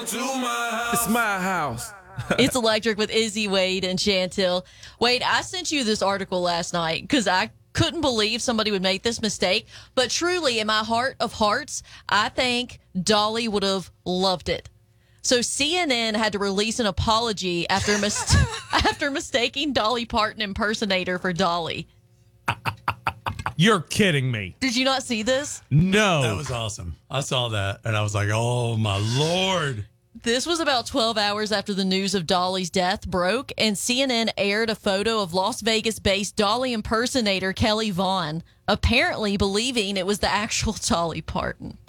It's my house. It's Electric with Izzy, Wade, and Chantil. Wade, I sent you this article last night because I couldn't believe somebody would make this mistake. But truly, in my heart of hearts, I think Dolly would have loved it. So CNN had to release an apology after after mistaking Dolly Parton impersonator for Dolly. You're kidding me. Did you not see this? No. That was awesome. I saw that, and I was like, oh, my Lord. This was about 12 hours after the news of Dolly's death broke, and CNN aired a photo of Las Vegas-based Dolly impersonator Kelly Vaughn, apparently believing it was the actual Dolly Parton.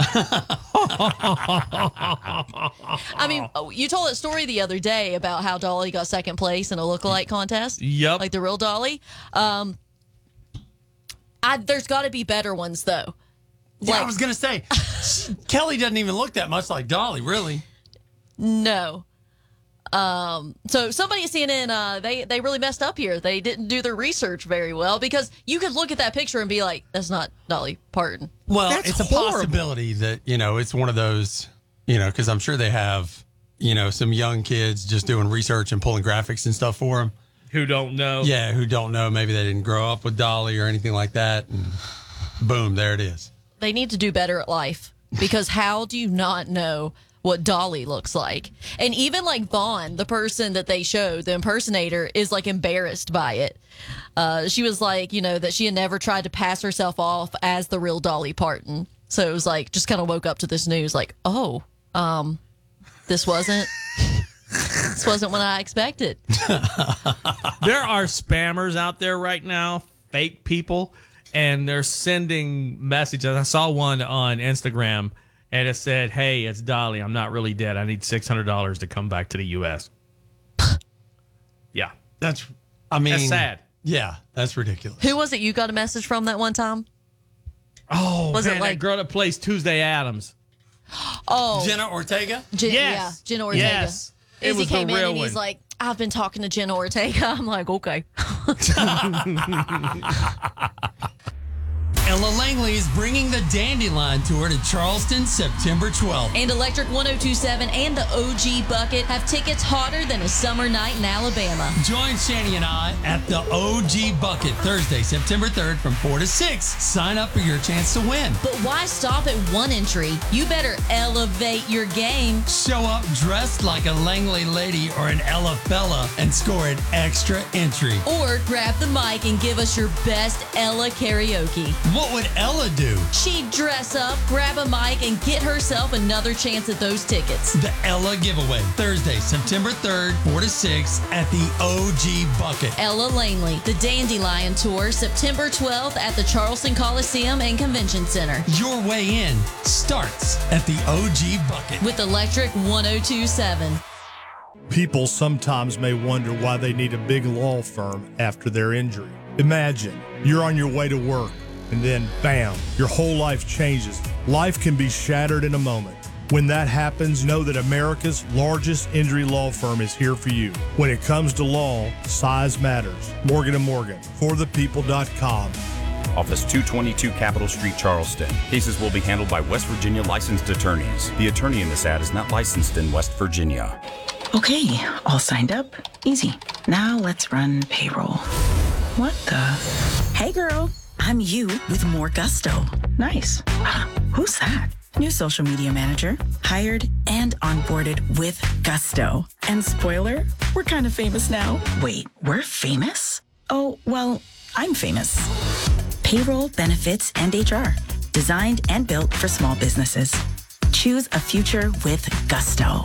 I mean, you told that story the other day about how Dolly got second place in a lookalike contest. Yep. Like the real Dolly. There's got to be better ones, though. Yeah, I was going to say, Kelly doesn't even look that much like Dolly, really. No. So somebody at CNN, they really messed up here. They didn't do their research very well because you could look at that picture and be like, that's not Dolly Parton. Well, That's it's a horrible. possibility that, it's one of those, because I'm sure they have, some young kids just doing research and pulling graphics and stuff for them. Who don't know? Yeah, who don't know. Maybe they didn't grow up with Dolly or anything like that. And boom, there it is. They need to do better at life because how do you not know what Dolly looks like? And even like Vaughn, the person that they showed, the impersonator, is like embarrassed by it. She was like, that she had never tried to pass herself off as the real Dolly Parton. So it was like, just kind of woke up to this news like, oh, this wasn't what I expected. There are spammers out there right now, fake people, and they're sending messages. I saw one on Instagram, and it said, hey, it's Dolly. I'm not really dead. I need $600 to come back to the U.S. Yeah. That's sad. Yeah, that's ridiculous. Who was it you got a message from that one time? Oh, Was it man, like- that girl that plays Tuesday Adams. Oh, Jenna Ortega? Yes. Yeah, Jenna Ortega. Yes. It Izzy was the came in real and he's one. like, I've been talking to Jenna Ortega. I'm like, okay. Ella Langley is bringing the Dandelion Tour to Charleston September 12th. And Electric 1027 and the OG Bucket have tickets hotter than a summer night in Alabama. Join Shani and I at the OG Bucket Thursday, September 3rd from 4 to 6. Sign up for your chance to win. But why stop at one entry? You better elevate your game. Show up dressed like a Langley lady or an Ella fella and score an extra entry. Or grab the mic and give us your best Ella karaoke. What would Ella do? She'd dress up, grab a mic, and get herself another chance at those tickets. The Ella Giveaway, Thursday, September 3rd, 4 to 6 at the OG Bucket. Ella Langley, the Dandelion Tour, September 12th at the Charleston Coliseum and Convention Center. Your way in starts at the OG Bucket. With Electric 1027. People sometimes may wonder why they need a big law firm after their injury. Imagine you're on your way to work and then, bam, your whole life changes. Life can be shattered in a moment. When that happens, know that America's largest injury law firm is here for you. When it comes to law, size matters. Morgan & Morgan, forthepeople.com. Office 222 Capitol Street, Charleston. Cases will be handled by West Virginia licensed attorneys. The attorney in this ad is not licensed in West Virginia. Okay, all signed up. Easy. Now let's run payroll. What the? Hey girl, I'm you with more gusto. Nice. Who's that? New social media manager, hired and onboarded with gusto. And spoiler, we're kind of famous now. Wait, we're famous? Oh, well, I'm famous. Payroll, benefits, and HR. Designed and built for small businesses. Choose a future with gusto.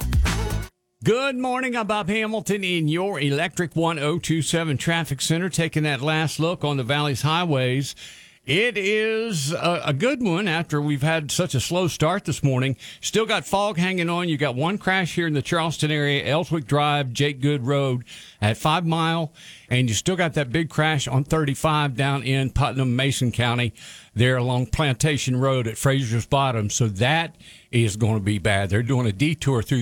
Good morning. I'm Bob Hamilton in your Electric 1027 Traffic Center, taking that last look on the Valley's highways. It is a good one after we've had such a slow start this morning. Still got fog hanging on. You got one crash here in the Charleston area, Ellswick Drive, Jake Good Road at 5 Mile. And you still got that big crash on 35 down in Putnam, Mason County, there along Plantation Road at Fraser's Bottom. So that is going to be bad. They're doing a detour through